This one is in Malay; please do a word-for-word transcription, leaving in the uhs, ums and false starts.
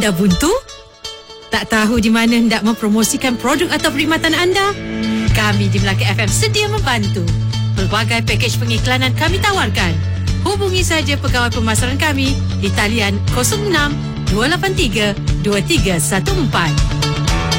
Anda buntu? Tak tahu di mana hendak mempromosikan produk atau perkhidmatan anda? Kami di Melaka F M sedia membantu. Pelbagai pakej pengiklanan kami tawarkan. Hubungi saja pegawai pemasaran kami di talian kosong enam dua lapan tiga dua tiga satu empat.